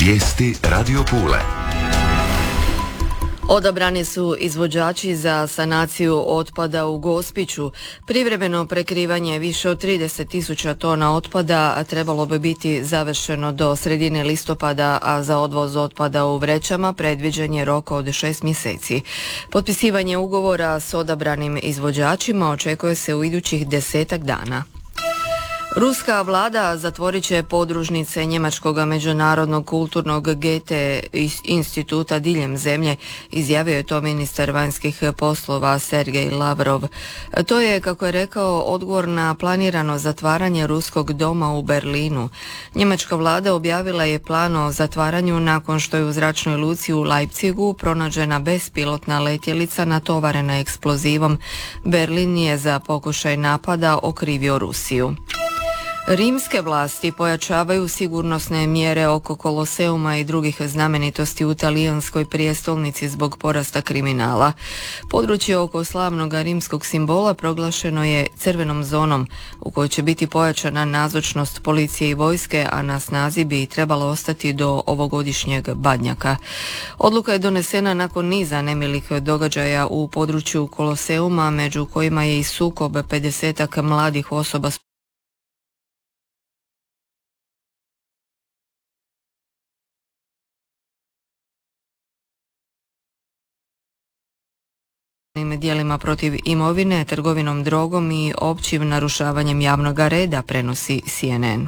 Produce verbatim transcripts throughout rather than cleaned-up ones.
Vijesti Radio Pule. Odabrani su izvođači za sanaciju otpada u Gospiću. Privremeno prekrivanje više od trideset tisuća tona otpada trebalo bi biti završeno do sredine listopada, a za odvoz otpada u vrećama predviđen je rok od šest mjeseci. Potpisivanje ugovora s odabranim izvođačima očekuje se u idućih desetak dana. Ruska vlada zatvorit će podružnice Njemačkog međunarodnog kulturnog Goethe instituta diljem zemlje, izjavio je to ministar vanjskih poslova Sergej Lavrov. To je, kako je rekao, odgovor na planirano zatvaranje ruskog doma u Berlinu. Njemačka vlada objavila je plan o zatvaranju nakon što je u zračnoj luci u Leipzigu pronađena bespilotna letjelica natovarena eksplozivom. Berlin je za pokušaj napada okrivio Rusiju. Rimske vlasti pojačavaju sigurnosne mjere oko Koloseuma i drugih znamenitosti u talijanskoj prijestolnici zbog porasta kriminala. Područje oko slavnog rimskog simbola proglašeno je crvenom zonom u kojoj će biti pojačana nazočnost policije i vojske, a na snazi bi trebalo ostati do ovogodišnjeg Badnjaka. Odluka je donesena nakon niza nemilih događaja u području Koloseuma, među kojima je i sukob pedesetak mladih osoba s djelima protiv imovine, trgovinom drogom i općim narušavanjem javnog reda, prenosi C N N.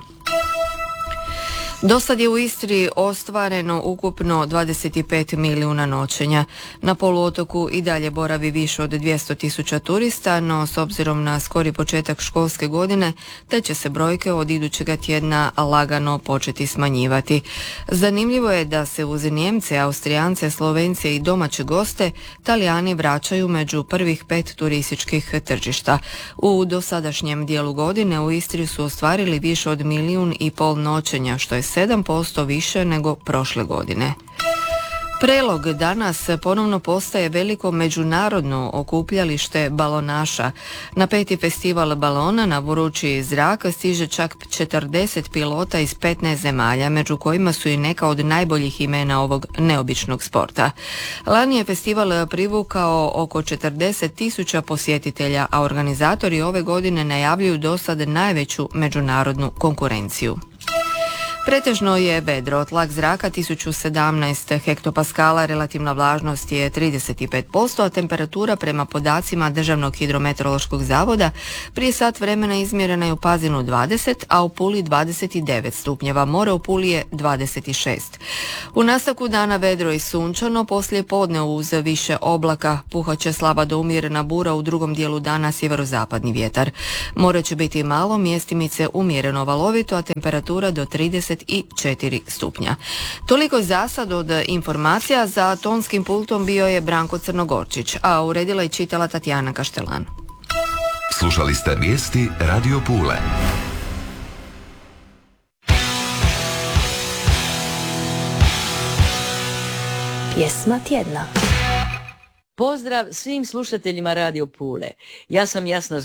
Dosad je u Istri ostvareno ukupno dvadeset pet milijuna noćenja. Na poluotoku i dalje boravi više od dvjesto tisuća turista, no s obzirom na skori početak školske godine, te će se brojke od idućega tjedna lagano početi smanjivati. Zanimljivo je da se uz Nijemce, Austrijance, Slovence i domaće goste, Talijani vraćaju među prvih pet turističkih tržišta. U dosadašnjem dijelu godine u Istri su ostvarili više od milijun i pol noćenja, što je sedam posto više nego prošle godine. Prelog danas ponovno postaje veliko međunarodno okupljalište balonaša. Na peti festival balona na vrući zrak stiže čak četrdeset pilota iz petnaest zemalja, među kojima su i neka od najboljih imena ovog neobičnog sporta. Lani je festival privukao oko četrdeset tisuća posjetitelja, a organizatori ove godine najavljuju dosad najveću međunarodnu konkurenciju. Pretežno je vedro, tlak zraka tisuću sedamnaest hektopaskala, relativna vlažnost je trideset pet posto, a temperatura prema podacima Državnog hidrometeorološkog zavoda prije sat vremena izmjerena je u Pazinu dvadeset, a u Puli dvadeset devet stupnjeva, more u Puli je dvadeset šest. U nastavku dana vedro i sunčano, poslije podne uz više oblaka puhat će slaba do umjerena bura, u drugom dijelu dana sjeverozapadni vjetar. More će biti malo, mjestimice umjereno valovito, a temperatura do trideset četiri stupnja. Toliko za sad od informacija. Za tonskim pultom bio je Branko Crnogorčić, a uredila i čitala Tatjana Kaštelan. Slušali ste vijesti Radio Pule. Pjesma tjedna. Pozdrav svim slušateljima Radio Pule. Ja sam Jasna